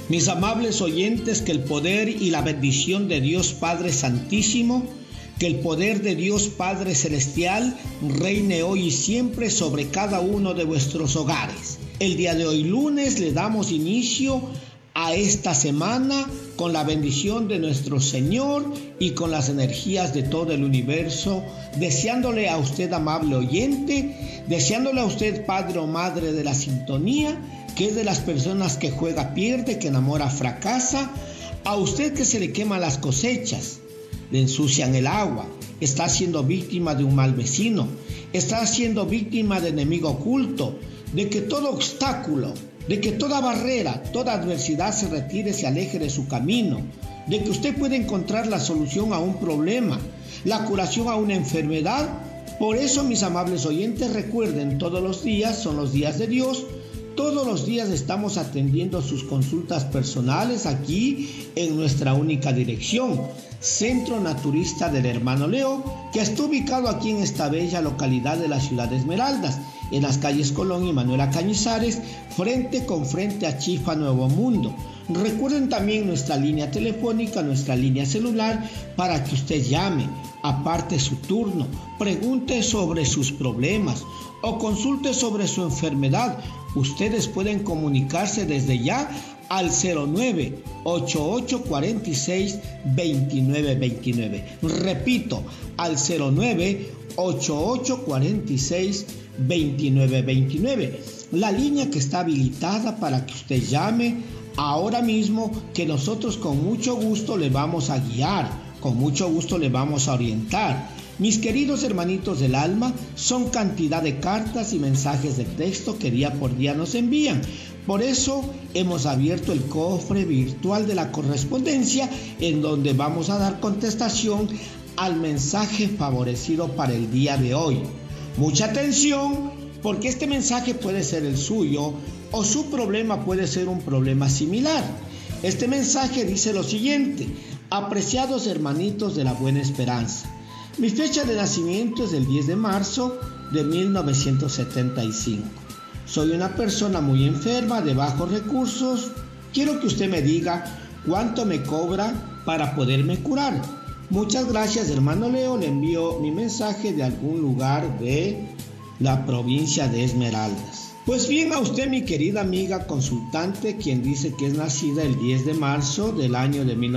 Mis amables oyentes, que el poder y la bendición de Dios Padre Santísimo, que el poder de Dios Padre Celestial reine hoy y siempre sobre cada uno de vuestros hogares. El día de hoy, lunes, le damos inicio a esta semana con la bendición de nuestro Señor y con las energías de todo el universo, deseándole a usted, amable oyente, deseándole a usted, padre o madre de la sintonía, que es de las personas que juega pierde, que enamora fracasa, a usted que se le queman las cosechas, le ensucian el agua, está siendo víctima de un mal vecino, está siendo víctima de enemigo oculto, de que todo obstáculo, de que toda barrera, toda adversidad se retire, se aleje de su camino, de que usted puede encontrar la solución a un problema, la curación a una enfermedad. Por eso, mis amables oyentes, recuerden, todos los días son los días de Dios. Todos los días estamos atendiendo sus consultas personales aquí en nuestra única dirección, Centro Naturista del Hermano Leo, que está ubicado aquí en esta bella localidad de la ciudad de Esmeraldas, en las calles Colón y Manuela Cañizares, frente con frente a Chifa Nuevo Mundo. Recuerden también nuestra línea telefónica, nuestra línea celular, para que usted llame, aparte su turno, pregunte sobre sus problemas o consulte sobre su enfermedad. Ustedes pueden comunicarse desde ya al 09-8846-2929. Repito, al 09-8846-2929. La línea que está habilitada para que usted llame ahora mismo, que nosotros con mucho gusto le vamos a guiar, con mucho gusto le vamos a orientar. Mis queridos hermanitos del alma, son cantidad de cartas y mensajes de texto que día por día nos envían. Por eso hemos abierto el cofre virtual de la correspondencia, en donde vamos a dar contestación al mensaje favorecido para el día de hoy. Mucha atención, porque este mensaje puede ser el suyo o su problema puede ser un problema similar. Este mensaje dice lo siguiente: apreciados hermanitos de la Buena Esperanza, mi fecha de nacimiento es el 10 de marzo de 1975. Soy una persona muy enferma, de bajos recursos. Quiero que usted me diga cuánto me cobra para poderme curar. Muchas gracias, hermano Leo. Le envío mi mensaje de algún lugar de la provincia de Esmeraldas. Pues bien, a usted, mi querida amiga consultante, quien dice que es nacida el 10 de marzo del año de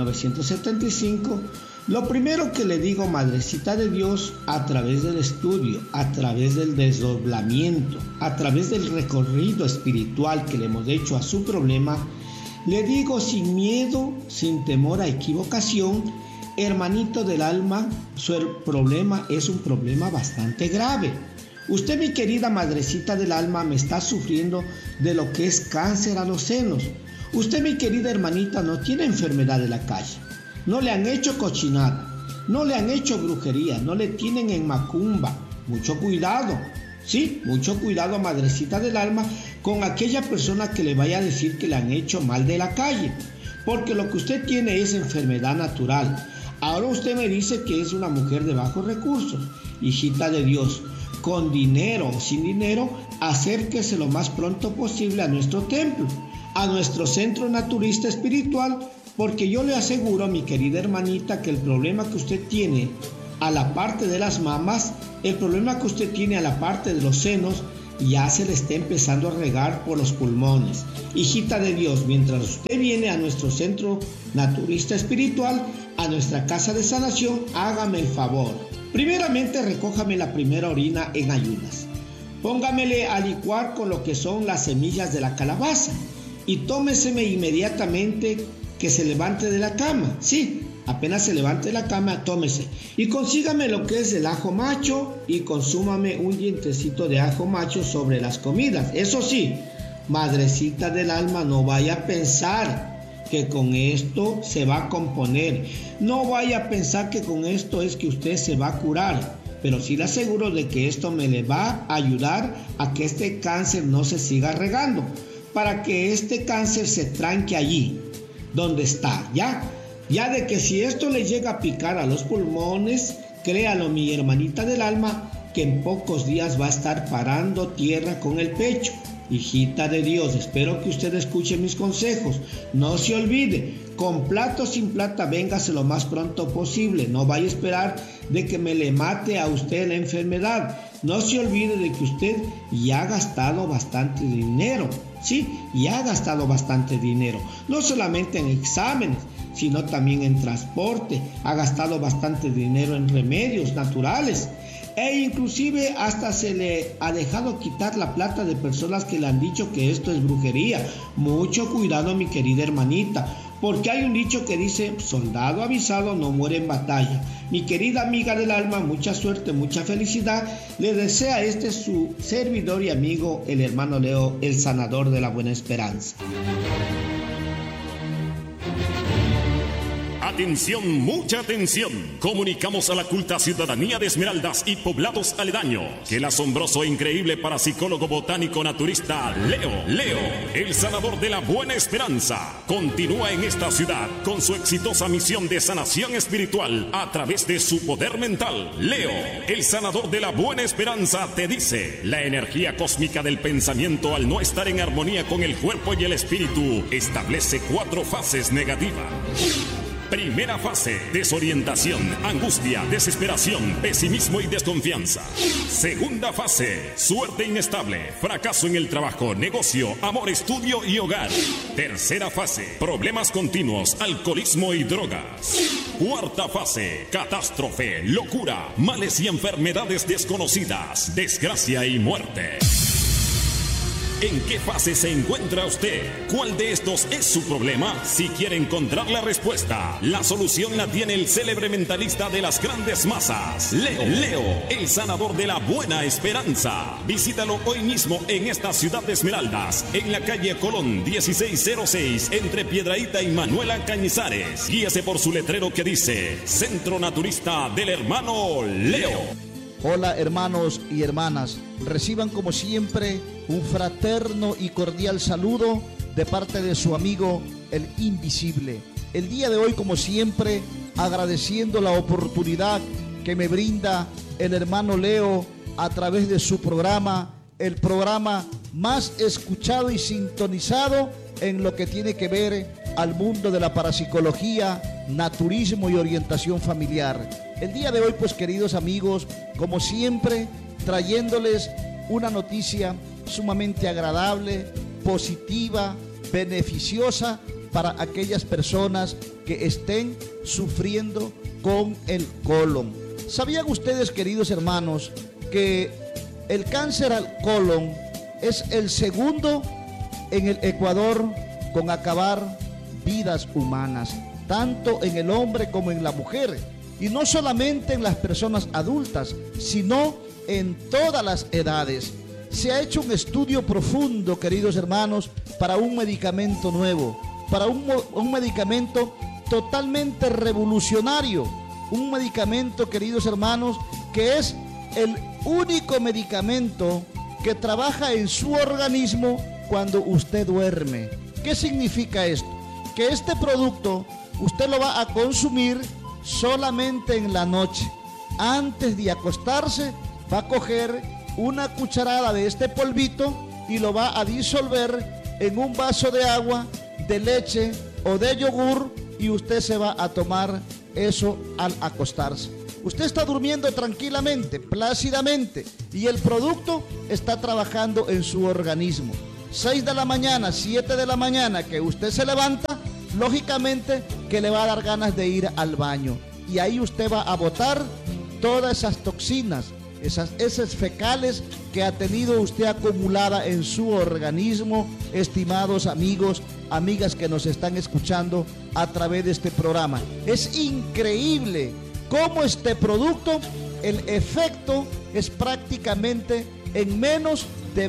1975, lo primero que le digo, madrecita de Dios, a través del estudio, a través del desdoblamiento, a través del recorrido espiritual que le hemos hecho a su problema, le digo sin miedo, sin temor a equivocación, hermanito del alma, su problema es un problema bastante grave. Usted, mi querida madrecita del alma, me está sufriendo de lo que es cáncer a los senos. Usted, mi querida hermanita, no tiene enfermedad de la calle. No le han hecho cochinada, no le han hecho brujería, no le tienen en macumba. Mucho cuidado, sí, mucho cuidado, madrecita del alma, con aquella persona que le vaya a decir que le han hecho mal de la calle, porque lo que usted tiene es enfermedad natural. Ahora usted me dice que es una mujer de bajos recursos. Hijita de Dios, con dinero o sin dinero, acérquese lo más pronto posible a nuestro templo, a nuestro centro naturista espiritual, porque yo le aseguro, mi querida hermanita, que el problema que usted tiene a la parte de las mamas, el problema que usted tiene a la parte de los senos, ya se le está empezando a regar por los pulmones. Hijita de Dios, mientras usted viene a nuestro centro naturista espiritual, a nuestra casa de sanación, hágame el favor. Primeramente, recójame la primera orina en ayunas. Póngamele a licuar con lo que son las semillas de la calabaza y tómeseme inmediatamente que se levante de la cama. Sí, apenas se levante de la cama, tómese. Y consígame lo que es el ajo macho y consúmame un dientecito de ajo macho sobre las comidas. Eso sí, madrecita del alma, no vaya a pensar que con esto se va a componer. No vaya a pensar que con esto es que usted se va a curar. Pero sí le aseguro de que esto me le va a ayudar a que este cáncer no se siga regando, para que este cáncer se tranque allí donde está, ya de que si esto le llega a picar a los pulmones, créalo, mi hermanita del alma, que en pocos días va a estar parando tierra con el pecho. Hijita de Dios, espero que usted escuche mis consejos. No se olvide, con plata o sin plata, véngase lo más pronto posible. No vaya a esperar de que me le mate a usted la enfermedad. No se olvide de que usted ya ha gastado bastante dinero. Sí, ya ha gastado bastante dinero. No solamente en exámenes, sino también en transporte. Ha gastado bastante dinero en remedios naturales. E inclusive hasta se le ha dejado quitar la plata de personas que le han dicho que esto es brujería. Mucho cuidado, mi querida hermanita, porque hay un dicho que dice: soldado avisado no muere en batalla. Mi querida amiga del alma, mucha suerte, mucha felicidad. Le desea su servidor y amigo, el hermano Leo, el sanador de la buena esperanza. Atención, mucha atención. Comunicamos a la culta ciudadanía de Esmeraldas y poblados aledaños que el asombroso e increíble parapsicólogo botánico naturista Leo, el sanador de la buena esperanza, continúa en esta ciudad con su exitosa misión de sanación espiritual a través de su poder mental. Leo, el sanador de la buena esperanza, te dice: la energía cósmica del pensamiento, al no estar en armonía con el cuerpo y el espíritu, establece 4 fases negativas. Primera fase: desorientación, angustia, desesperación, pesimismo y desconfianza. Segunda fase: suerte inestable, fracaso en el trabajo, negocio, amor, estudio y hogar. Tercera fase: problemas continuos, alcoholismo y drogas. Cuarta fase: catástrofe, locura, males y enfermedades desconocidas, desgracia y muerte. ¿En qué fase se encuentra usted? ¿Cuál de estos es su problema? Si quiere encontrar la respuesta, la solución la tiene el célebre mentalista de las grandes masas, Leo, el sanador de la buena esperanza. Visítalo hoy mismo en esta ciudad de Esmeraldas, en la calle Colón 1606, entre Piedrahíta y Manuela Cañizares. Guíese por su letrero que dice: Centro Naturista del Hermano Leo. Hola hermanos y hermanas, reciban como siempre un fraterno y cordial saludo de parte de su amigo el Invisible. El día de hoy, como siempre, agradeciendo la oportunidad que me brinda el hermano Leo a través de su programa, el programa más escuchado y sintonizado en lo que tiene que ver al mundo de la parapsicología, naturismo y orientación familiar. El día de hoy, pues, queridos amigos, como siempre, trayéndoles una noticia sumamente agradable, positiva, beneficiosa para aquellas personas que estén sufriendo con el colon. ¿Sabían ustedes, queridos hermanos, que el cáncer al colon es el segundo en el Ecuador con acabar vidas humanas, tanto en el hombre como en la mujer? Y no solamente en las personas adultas, sino en todas las edades. Se ha hecho un estudio profundo, queridos hermanos, para un medicamento nuevo, para un medicamento totalmente revolucionario. Un medicamento, queridos hermanos, que es el único medicamento que trabaja en su organismo cuando usted duerme. ¿Qué significa esto? Que este producto usted lo va a consumir solamente en la noche. Antes de acostarse, va a coger una cucharada de este polvito y lo va a disolver en un vaso de agua, de leche o de yogur, y usted se va a tomar eso al acostarse. Usted está durmiendo tranquilamente, plácidamente, y el producto está trabajando en su organismo. 6 de la mañana, 7 de la mañana que usted se levanta, lógicamente que le va a dar ganas de ir al baño, y ahí usted va a botar todas esas toxinas, esas heces fecales que ha tenido usted acumulada en su organismo. Estimados amigos, amigas que nos están escuchando a través de este programa, es increíble cómo este producto, el efecto es prácticamente en menos de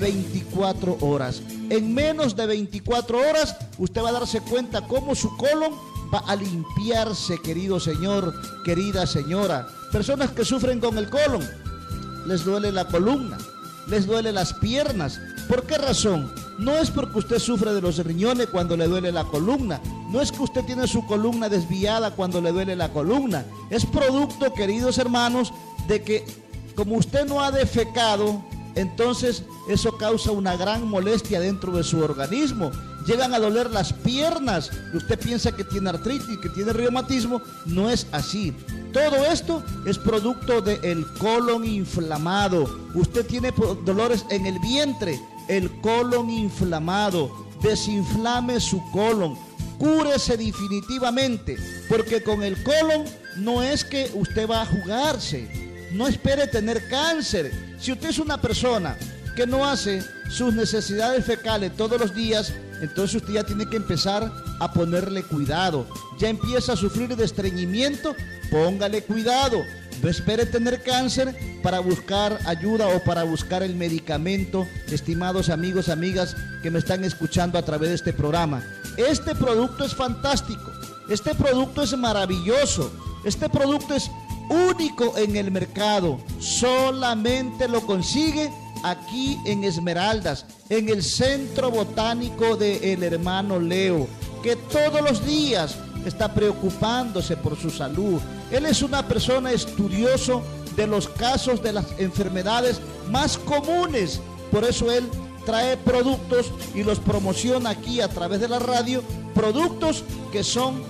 24 horas. En menos de 24 horas usted va a darse cuenta cómo su colon va a limpiarse, querido señor, querida señora. Personas que sufren con el colon, les duele la columna, les duele las piernas. ¿Por qué razón? No es porque usted sufre de los riñones cuando le duele la columna, no es que usted tiene su columna desviada cuando le duele la columna. Es producto, queridos hermanos, de que como usted no ha defecado entonces eso causa una gran molestia dentro de su organismo. Llegan a doler las piernas. Usted piensa que tiene artritis, que tiene reumatismo. No es así. Todo esto es producto del colon inflamado. Usted tiene dolores en el vientre, el colon inflamado. Desinflame su colon. Cúrese definitivamente, porque con el colon no es que usted va a jugarse. No espere tener cáncer. Si usted es una persona que no hace sus necesidades fecales todos los días, entonces usted ya tiene que empezar a ponerle cuidado. Ya empieza a sufrir de estreñimiento, póngale cuidado. No espere tener cáncer para buscar ayuda o para buscar el medicamento, estimados amigos, amigas que me están escuchando a través de este programa. Este producto es fantástico, este producto es maravilloso, este producto es único en el mercado. Solamente lo consigue aquí en Esmeraldas, en el Centro Botánico del Hermano Leo, que todos los días está preocupándose por su salud. Él es una persona estudioso de los casos de las enfermedades más comunes. Por eso él trae productos y los promociona aquí a través de la radio, productos que son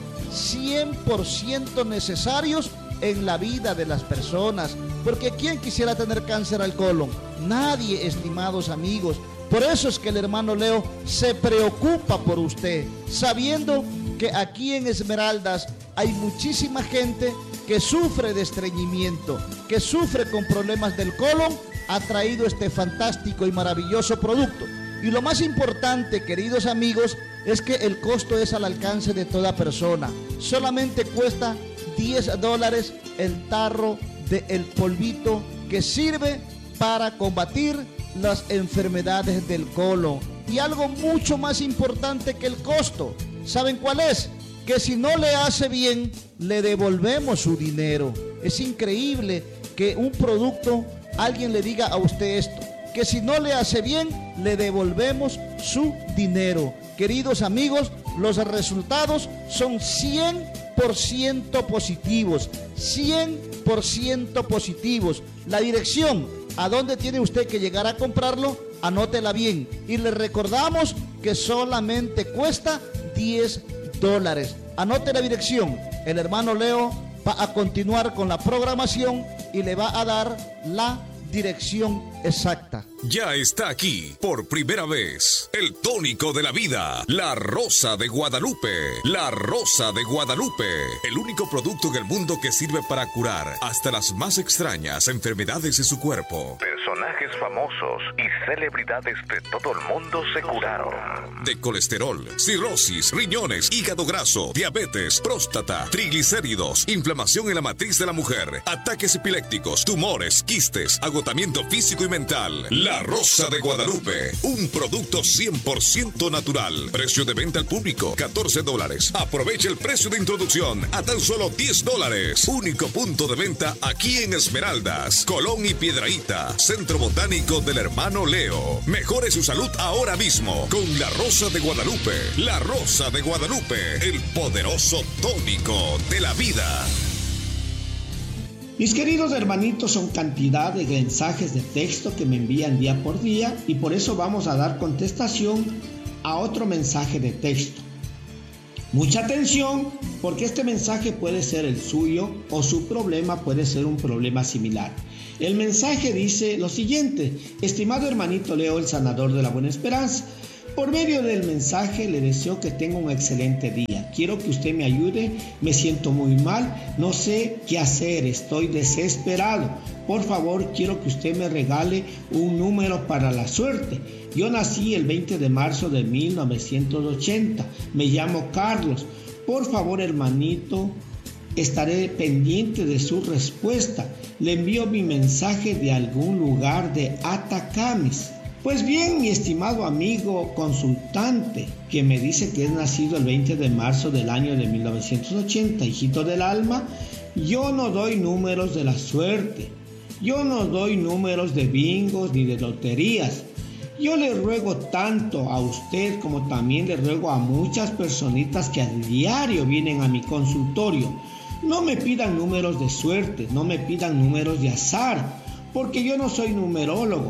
100% necesarios en la vida de las personas. Porque ¿quién quisiera tener cáncer al colon? Nadie, estimados amigos. Por eso es que el hermano Leo se preocupa por usted, sabiendo que aquí en Esmeraldas hay muchísima gente que sufre de estreñimiento, que sufre con problemas del colon. Ha traído este fantástico y maravilloso producto. Y lo más importante, queridos amigos, es que el costo es al alcance de toda persona. Solamente cuesta $10 el tarro del polvito que sirve para combatir las enfermedades del colon. Y algo mucho más importante que el costo, ¿saben cuál es? Que si no le hace bien, le devolvemos su dinero. Es increíble que un producto, alguien le diga a usted esto, que si no le hace bien, le devolvemos su dinero. Queridos amigos, los resultados son 100% positivos, 100% positivos. La dirección, ¿a dónde tiene usted que llegar a comprarlo? Anótela bien. Y le recordamos que solamente cuesta $10. Anote la dirección. El hermano Leo va a continuar con la programación y le va a dar la dirección exacta. Ya está aquí, por primera vez, el tónico de la vida, la Rosa de Guadalupe. La Rosa de Guadalupe, el único producto en el mundo que sirve para curar hasta las más extrañas enfermedades de su cuerpo. Personajes famosos y celebridades de todo el mundo se curaron. De colesterol, cirrosis, riñones, hígado graso, diabetes, próstata, triglicéridos, inflamación en la matriz de la mujer, ataques epilépticos, tumores, quistes, agotamiento físico y mental. La Rosa de Guadalupe, un producto 100% natural. Precio de venta al público, $14. Aprovecha el precio de introducción a tan solo $10. Único punto de venta aquí en Esmeraldas, Colón y Piedrahíta, Centro Botánico del Hermano Leo. Mejore su salud ahora mismo con La Rosa de Guadalupe. La Rosa de Guadalupe, el poderoso tónico de la vida. Mis queridos hermanitos, son cantidad de mensajes de texto que me envían día por día y por eso vamos a dar contestación a otro mensaje de texto. Mucha atención, porque este mensaje puede ser el suyo o su problema puede ser un problema similar. El mensaje dice lo siguiente: estimado hermanito Leo, el sanador de la buena esperanza, por medio del mensaje le deseo que tenga un excelente día. Quiero que usted me ayude, me siento muy mal, no sé qué hacer, estoy desesperado. Por favor, quiero que usted me regale un número para la suerte. Yo nací el 20 de marzo de 1980, me llamo Carlos. Por favor, hermanito, estaré pendiente de su respuesta. Le envío mi mensaje de algún lugar de Atacames. Pues bien, mi estimado amigo consultante, que me dice que es nacido el 20 de marzo del año de 1980, hijito del alma, yo no doy números de la suerte, yo no doy números de bingos ni de loterías. Yo le ruego tanto a usted como también le ruego a muchas personitas que a diario vienen a mi consultorio. No me pidan números de suerte, no me pidan números de azar, porque yo no soy numerólogo.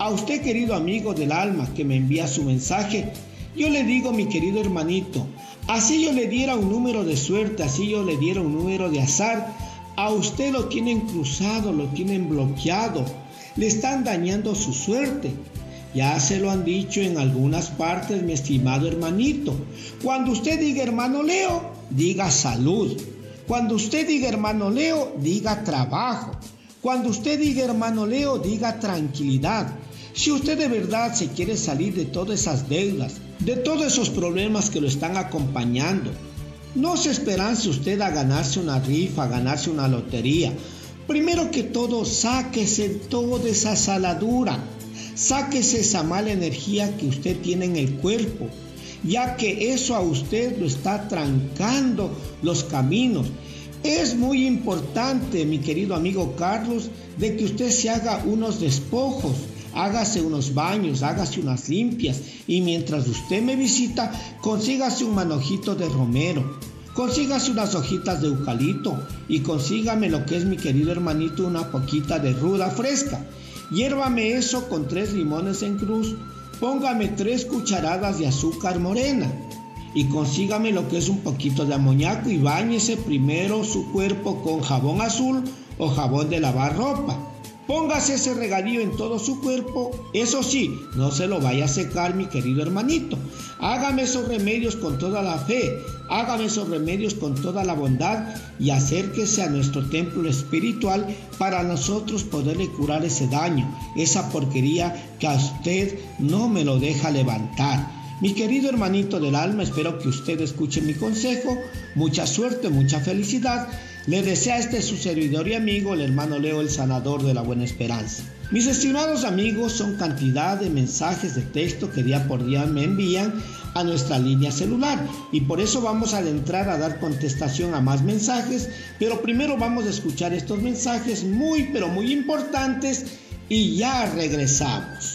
A usted, querido amigo del alma que me envía su mensaje, yo le digo, mi querido hermanito, así yo le diera un número de suerte, así yo le diera un número de azar, a usted lo tienen cruzado, lo tienen bloqueado, le están dañando su suerte. Ya se lo han dicho en algunas partes, mi estimado hermanito. Cuando usted diga hermano Leo, diga salud. Cuando usted diga hermano Leo, diga trabajo. Cuando usted diga hermano Leo, diga tranquilidad. Si usted de verdad se quiere salir de todas esas deudas, de todos esos problemas que lo están acompañando, no se esperance usted a ganarse una rifa, a ganarse una lotería. Primero que todo, sáquese toda esa saladura, sáquese esa mala energía que usted tiene en el cuerpo, ya que eso a usted lo está trancando los caminos. Es muy importante, mi querido amigo Carlos, de que usted se haga unos despojos, hágase unos baños, hágase unas limpias, y mientras usted me visita, consígase un manojito de romero, consígase unas hojitas de eucalipto y consígame lo que es, mi querido hermanito, una poquita de ruda fresca. Hiérvame eso con 3 limones en cruz, póngame 3 cucharadas de azúcar morena y consígame lo que es un poquito de amoníaco y báñese primero su cuerpo con jabón azul o jabón de lavar ropa. Póngase ese regadío en todo su cuerpo, eso sí, no se lo vaya a secar, mi querido hermanito. Hágame esos remedios con toda la fe, hágame esos remedios con toda la bondad y acérquese a nuestro templo espiritual para nosotros poderle curar ese daño, esa porquería que a usted no me lo deja levantar. Mi querido hermanito del alma, espero que usted escuche mi consejo. Mucha suerte, mucha felicidad. Le desea su servidor y amigo, el hermano Leo, el sanador de la buena esperanza. Mis estimados amigos, son cantidad de mensajes de texto que día por día me envían a nuestra línea celular y por eso vamos a adentrar a dar contestación a más mensajes, pero primero vamos a escuchar estos mensajes muy pero muy importantes y ya regresamos.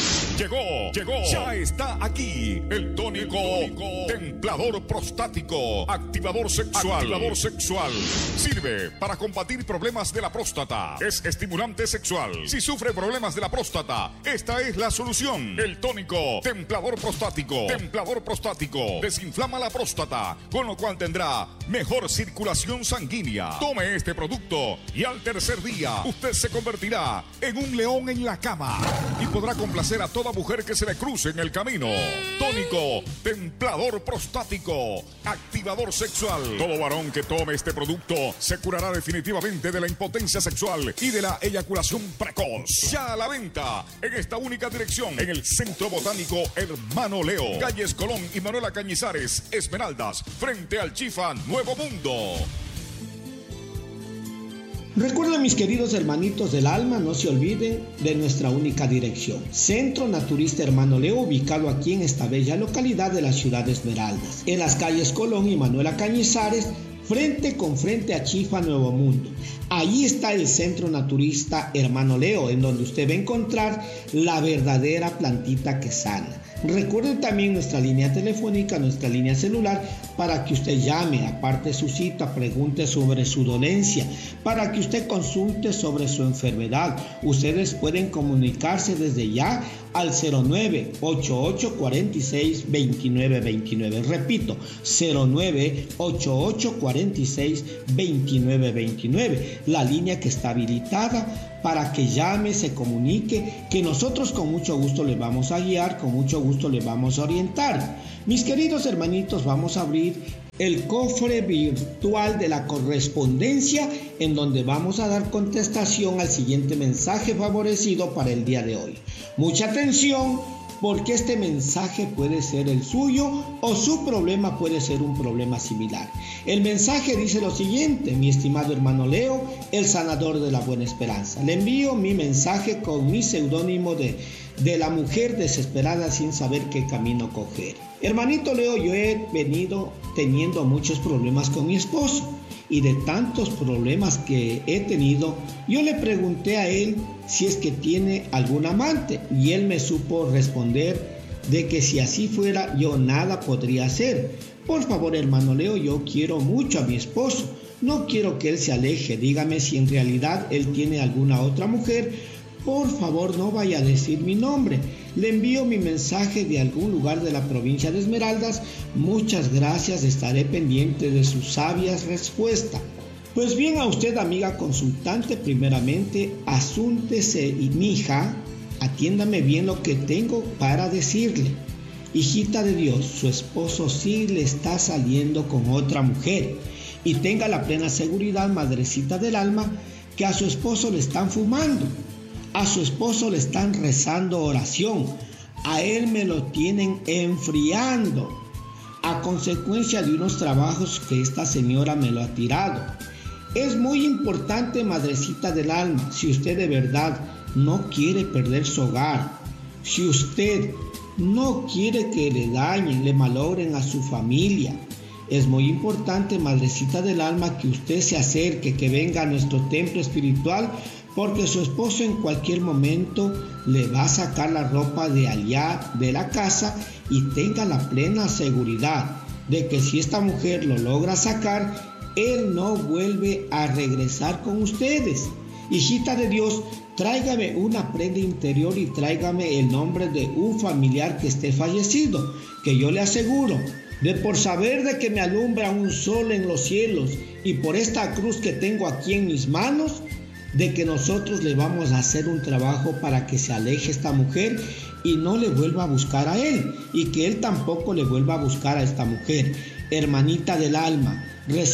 Llegó, ya está aquí el tónico templador prostático, activador sexual. Sirve para combatir problemas de la próstata. Es estimulante sexual. Si sufre problemas de la próstata, esta es la solución. El tónico templador prostático. Desinflama la próstata, con lo cual tendrá mejor circulación sanguínea. Tome este producto y al tercer día usted se convertirá en un león en la cama y podrá complacer a toda mujer que se le cruce en el camino. Tónico templador prostático, activador sexual. Todo varón que tome este producto se curará definitivamente de la impotencia sexual y de la eyaculación precoz. Ya a la venta en esta única dirección, en el Centro Botánico Hermano Leo, calles Colón y Manuela Cañizares, Esmeraldas, frente al Chifa Nuevo Mundo. Recuerden, mis queridos hermanitos del alma, no se olviden de nuestra única dirección, Centro Naturista Hermano Leo, ubicado aquí en esta bella localidad de la ciudad de Esmeraldas, en las calles Colón y Manuela Cañizares, frente con frente a Chifa Nuevo Mundo. Ahí está el Centro Naturista Hermano Leo, en donde usted va a encontrar la verdadera plantita que sana. Recuerden también nuestra línea telefónica, nuestra línea celular, para que usted llame, aparte su cita, pregunte sobre su dolencia, para que usted consulte sobre su enfermedad. Ustedes pueden comunicarse desde ya al 0988462929. Repito, 0988462929. La línea que está habilitada para que llame, se comunique, que nosotros con mucho gusto le vamos a guiar, con mucho gusto le vamos a orientar. Mis queridos hermanitos, vamos a abrir el cofre virtual de la correspondencia, en donde vamos a dar contestación al siguiente mensaje favorecido para el día de hoy. Mucha atención, porque este mensaje puede ser el suyo o su problema puede ser un problema similar. El mensaje dice lo siguiente: mi estimado hermano Leo, el sanador de la buena esperanza. Le envío mi mensaje con mi seudónimo de la mujer desesperada sin saber qué camino coger. Hermanito Leo, yo he venido teniendo muchos problemas con mi esposo. Y de tantos problemas que he tenido, yo le pregunté a él si es que tiene algún amante, y él me supo responder de que si así fuera yo nada podría hacer. Por favor, hermano Leo, yo quiero mucho a mi esposo, no quiero que él se aleje. Dígame si en realidad él tiene alguna otra mujer, por favor no vaya a decir mi nombre. Le envío mi mensaje de algún lugar de la provincia de Esmeraldas. Muchas gracias, estaré pendiente de su sabia respuesta. Pues bien, a usted, amiga consultante, primeramente, asúntese y mija, atiéndame bien lo que tengo para decirle. Hijita de Dios, su esposo sí le está saliendo con otra mujer. Y tenga la plena seguridad, madrecita del alma, que a su esposo le están fumando. A su esposo le están rezando oración. A él me lo tienen enfriando. A consecuencia de unos trabajos que esta señora me lo ha tirado. Es muy importante, madrecita del alma, si usted de verdad no quiere perder su hogar, si usted no quiere que le dañen, le malogren a su familia, es muy importante, madrecita del alma, que usted se acerque, que venga a nuestro templo espiritual, porque su esposo en cualquier momento le va a sacar la ropa de allá de la casa, y tenga la plena seguridad de que si esta mujer lo logra sacar, él no vuelve a regresar con ustedes. Hijita de Dios, tráigame una prenda interior y tráigame el nombre de un familiar que esté fallecido, que yo le aseguro, de por saber de que me alumbra un sol en los cielos y por esta cruz que tengo aquí en mis manos, de que nosotros le vamos a hacer un trabajo para que se aleje esta mujer y no le vuelva a buscar a él, y que él tampoco le vuelva a buscar a esta mujer. Hermanita del alma,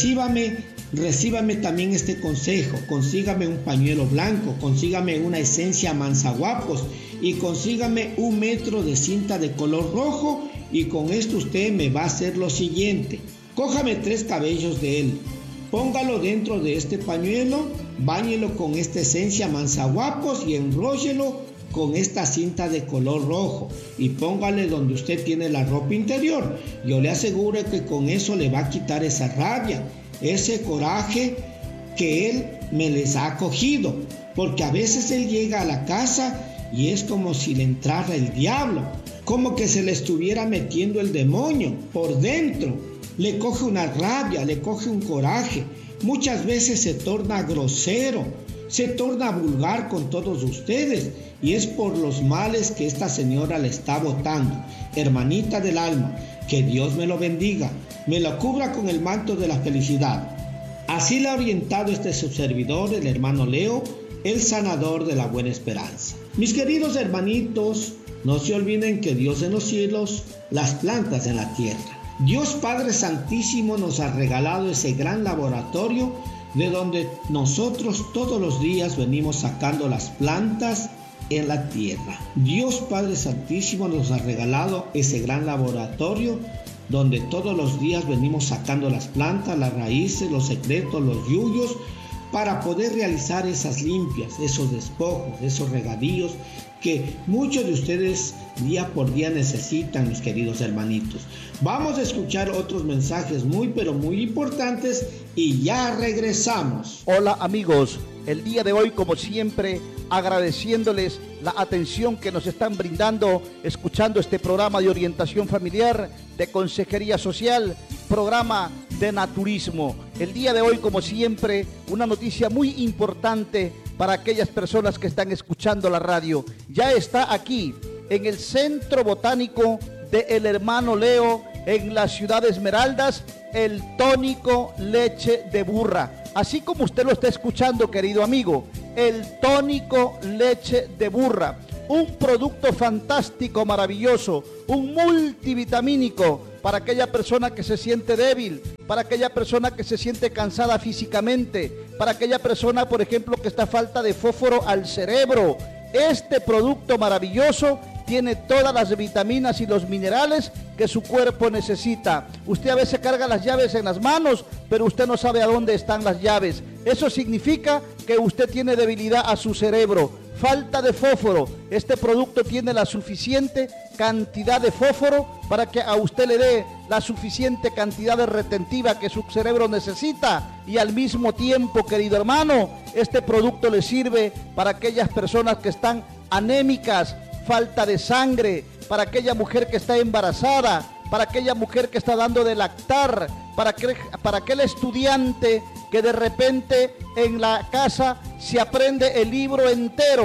recíbame también este consejo. Consígame un pañuelo blanco, consígame una esencia manzaguapos y consígame 1 metro de cinta de color rojo, y con esto usted me va a hacer lo siguiente. Cójame 3 cabellos de él, póngalo dentro de este pañuelo, báñelo con esta esencia manzaguapos y enróllelo con esta cinta de color rojo y póngale donde usted tiene la ropa interior. Yo le aseguro que con eso le va a quitar esa rabia, ese coraje que él me les ha cogido, porque a veces él llega a la casa y es como si le entrara el diablo, como que se le estuviera metiendo el demonio por dentro. Le coge una rabia, le coge un coraje, muchas veces se torna grosero, se torna vulgar con todos ustedes, y es por los males que esta señora le está botando. Hermanita del alma, que Dios me lo bendiga, me lo cubra con el manto de la felicidad. Así le ha orientado este su servidor, el hermano Leo, el sanador de la buena esperanza. Mis queridos hermanitos, no se olviden que Dios en los cielos, las plantas en la tierra. Dios Padre Santísimo nos ha regalado ese gran laboratorio de donde nosotros todos los días venimos sacando las plantas en la tierra. Dios Padre Santísimo nos ha regalado ese gran laboratorio donde todos los días venimos sacando las plantas, las raíces, los secretos, los yuyos, para poder realizar esas limpias, esos despojos, esos regadíos que muchos de ustedes día por día necesitan, mis queridos hermanitos. Vamos a escuchar otros mensajes muy pero muy importantes y ya regresamos. Hola amigos, el día de hoy como siempre agradeciéndoles la atención que nos están brindando escuchando este programa de orientación familiar, de consejería social, programa de naturismo. El día de hoy como siempre una noticia muy importante para aquellas personas que están escuchando la radio. Ya está aquí en el Centro Botánico de El Hermano Leo en la ciudad de Esmeraldas el tónico leche de burra. Así como usted lo está escuchando, querido amigo, el tónico leche de burra, un producto fantástico, maravilloso, un multivitamínico para aquella persona que se siente débil, para aquella persona que se siente cansada físicamente, para aquella persona, por ejemplo, que está falta de fósforo al cerebro. Este producto maravilloso tiene todas las vitaminas y los minerales que su cuerpo necesita. Usted a veces carga las llaves en las manos, pero usted no sabe a dónde están las llaves. Eso significa que usted tiene debilidad a su cerebro, falta de fósforo. Este producto tiene la suficiente cantidad de fósforo para que a usted le dé la suficiente cantidad de retentiva que su cerebro necesita, y al mismo tiempo, querido hermano, este producto le sirve para aquellas personas que están anémicas, falta de sangre, para aquella mujer que está embarazada, para aquella mujer que está dando de lactar, para aquel estudiante que de repente en la casa se aprende el libro entero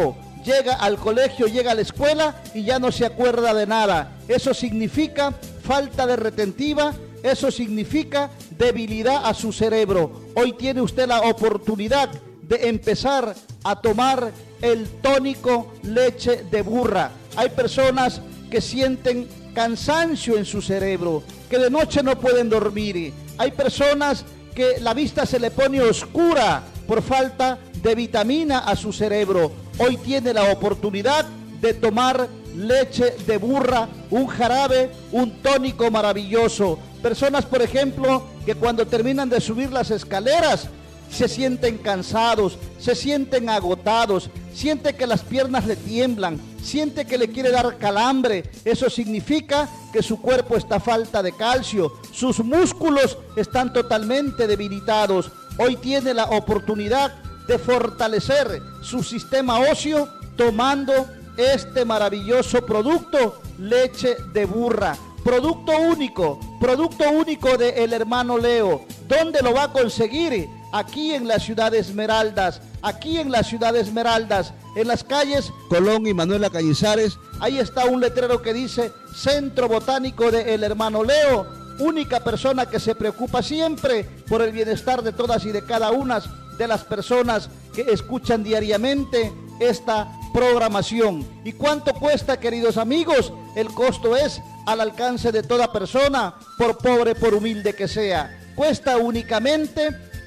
llega al colegio, llega a la escuela y ya no se acuerda de nada. Eso significa falta de retentiva, eso significa debilidad a su cerebro. Hoy tiene usted la oportunidad de empezar a tomar el tónico leche de burra. Hay personas que sienten cansancio en su cerebro, que de noche no pueden dormir. Hay personas que la vista se le pone oscura por falta de vitamina a su cerebro. Hoy tiene la oportunidad de tomar leche de burra, un jarabe, un tónico maravilloso. Personas, por ejemplo, que cuando terminan de subir las escaleras se sienten cansados, se sienten agotados, siente que las piernas le tiemblan, siente que le quiere dar calambre. Eso significa que su cuerpo está a falta de calcio, sus músculos están totalmente debilitados. Hoy tiene la oportunidad de fortalecer su sistema óseo tomando este maravilloso producto, leche de burra. Producto único de El Hermano Leo. ¿Dónde lo va a conseguir? Aquí en la ciudad de Esmeraldas, en las calles Colón y Manuela Cañizares. Ahí está un letrero que dice Centro Botánico de El Hermano Leo, única persona que se preocupa siempre por el bienestar de todas y de cada una de las personas que escuchan diariamente esta programación. ¿Y cuánto cuesta, queridos amigos? El costo es al alcance de toda persona, por pobre, por humilde que sea. Cuesta únicamente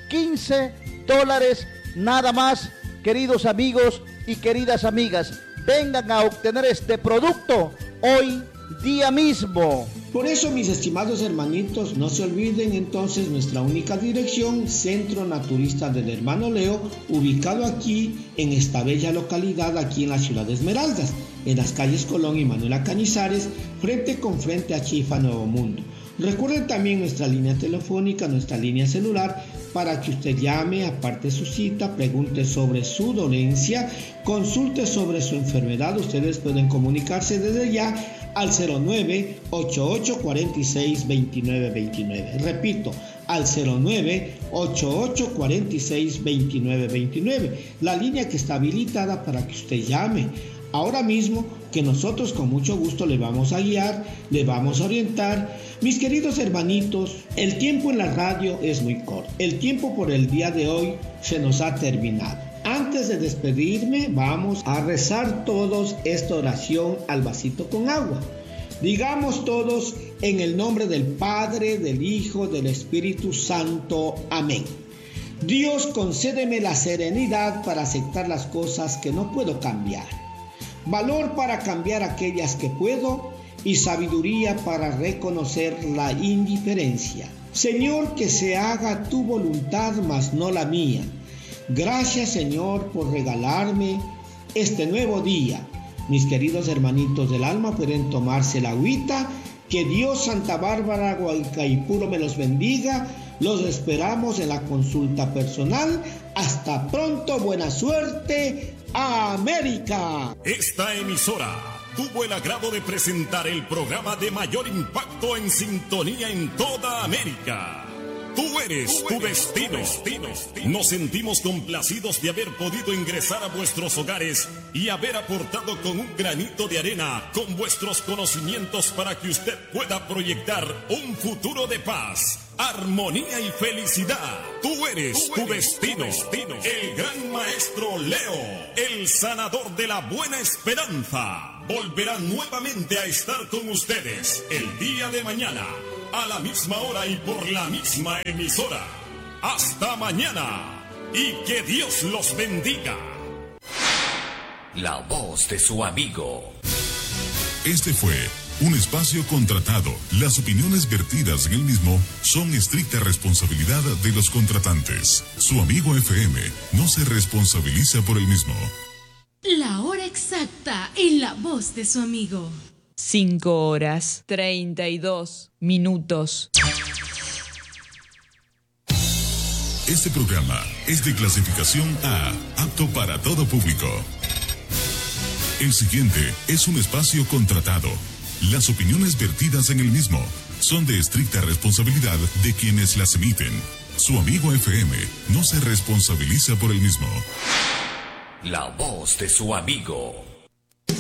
$15 nada más, queridos amigos y queridas amigas. Vengan a obtener este producto hoy día mismo. Por eso, mis estimados hermanitos, no se olviden entonces nuestra única dirección, Centro Naturista del Hermano Leo, ubicado aquí en esta bella localidad, aquí en la ciudad de Esmeraldas, en las calles Colón y Manuela Cañizares, frente con frente a Chifa Nuevo Mundo. Recuerden también nuestra línea telefónica, nuestra línea celular, para que usted llame, aparte su cita, pregunte sobre su dolencia, consulte sobre su enfermedad. Ustedes pueden comunicarse desde ya al 09-8846-2929. Repito, al 09-8846-2929. La línea que está habilitada para que usted llame ahora mismo, que nosotros con mucho gusto le vamos a guiar, le vamos a orientar. Mis queridos hermanitos, el tiempo en la radio es muy corto. El tiempo por el día de hoy se nos ha terminado. Antes de despedirme, vamos a rezar todos esta oración al vasito con agua. Digamos todos en el nombre del Padre, del Hijo, del Espíritu Santo. Amén. Dios, concédeme la serenidad para aceptar las cosas que no puedo cambiar, valor para cambiar aquellas que puedo y sabiduría para reconocer la indiferencia. Señor, que se haga tu voluntad, mas no la mía. Gracias, Señor, por regalarme este nuevo día. Mis queridos hermanitos del alma pueden tomarse la agüita. Que Dios, Santa Bárbara, Guaycaipuro me los bendiga. Los esperamos en la consulta personal. Hasta pronto, buena suerte. América. Esta emisora tuvo el agrado de presentar el programa de mayor impacto en sintonía en toda América. Tú eres tu destino. Nos sentimos complacidos de haber podido ingresar a vuestros hogares y haber aportado con un granito de arena con vuestros conocimientos para que usted pueda proyectar un futuro de paz, armonía y felicidad. Tú eres tu destino. El gran maestro Leo, el sanador de la buena esperanza, volverá nuevamente a estar con ustedes el día de mañana, a la misma hora y por la misma emisora. Hasta mañana y que Dios los bendiga. La voz de su amigo. Este fue un espacio contratado. Las opiniones vertidas en el mismo son estricta responsabilidad de los contratantes. Su amigo FM no se responsabiliza por el mismo. La hora exacta en la voz de su amigo. 5:32. Este programa es de clasificación A, apto para todo público. El siguiente es un espacio contratado. Las opiniones vertidas en el mismo son de estricta responsabilidad de quienes las emiten. Su amigo FM no se responsabiliza por el mismo. La voz de su amigo.